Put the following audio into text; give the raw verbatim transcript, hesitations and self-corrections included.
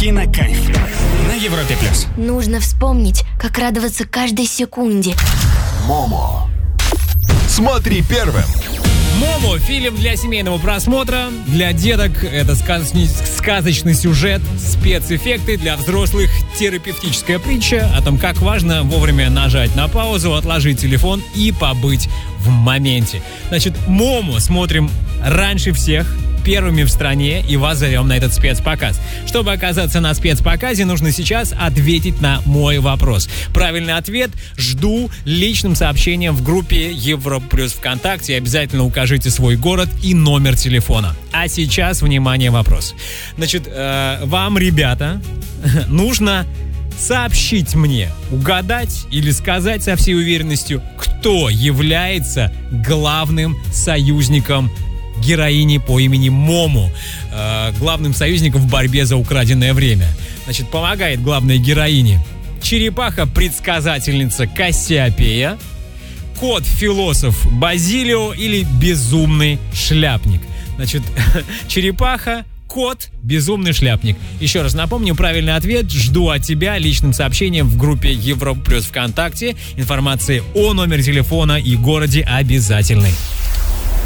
Кинокайф на Европе плюс. Нужно вспомнить, как радоваться каждой секунде. Момо. Смотри первым. «Момо» — фильм для семейного просмотра. Для деток это сказочный, сказочный сюжет, спецэффекты. Для взрослых терапевтическая притча о том, как важно вовремя нажать на паузу, отложить телефон и побыть в моменте. Значит, «Момо» смотрим раньше всех, первыми в стране, и вас зовем на этот спецпоказ. Чтобы оказаться на спецпоказе, нужно сейчас ответить на мой вопрос. Правильный ответ жду личным сообщением в группе Европа Плюс ВКонтакте. Обязательно укажите свой город и номер телефона. А сейчас, внимание, вопрос. Значит, э, вам, ребята, нужно сообщить мне, угадать или сказать со всей уверенностью, кто является главным союзником героини по имени Момо, э, главным союзником в борьбе за украденное время. Значит, помогает главной героине черепаха-предсказательница Кассиопея, кот-философ Базилио или безумный шляпник. Значит, черепаха, кот, безумный шляпник. Еще раз напомню, правильный ответ жду от тебя личным сообщением в группе Европа Плюс ВКонтакте. Информация о номере телефона и городе обязательной.